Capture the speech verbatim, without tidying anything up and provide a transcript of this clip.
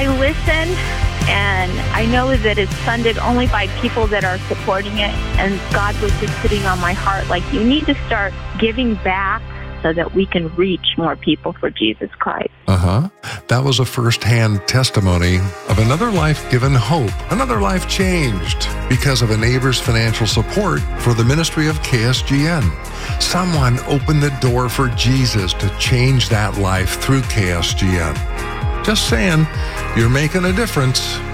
I listen, and I know that it's funded only by people that are supporting it, and God was just sitting on my heart like, you need to start giving back so that we can reach more people for Jesus Christ. Uh-huh. That was a firsthand testimony of another life given hope, another life changed because of a neighbor's financial support for the ministry of K S G N. Someone opened the door for Jesus to change that life through K S G N. Just saying, you're making a difference.